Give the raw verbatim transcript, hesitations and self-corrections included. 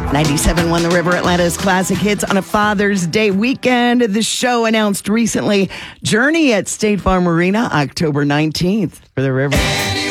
ninety-seven point one The River, Atlanta's classic hits on a Father's Day weekend. The show announced recently Journey at State Farm Arena, October nineteenth for The River.